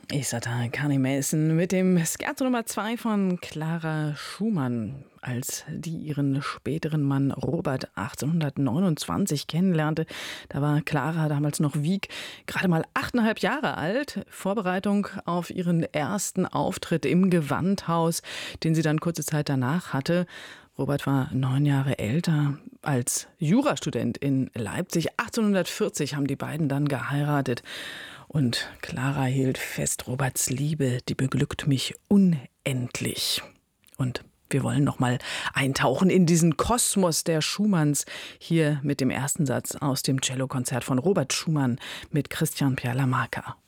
Isata Carney Mason mit dem Scherzo Nummer 2 von Clara Schumann. Als die ihren späteren Mann Robert 1829 kennenlernte, da war Clara damals noch gerade mal 8,5 Jahre alt. Vorbereitung auf ihren ersten Auftritt im Gewandhaus, den sie dann kurze Zeit danach hatte. Robert war 9 Jahre älter. Als Jurastudent in Leipzig 1840 haben die beiden dann geheiratet. Und Clara hielt fest, Roberts Liebe, die beglückt mich unendlich. Und wir wollen noch mal eintauchen in diesen Kosmos der Schumanns, hier mit dem ersten Satz aus dem Cellokonzert von Robert Schumann mit Christian Pierre Lamarca.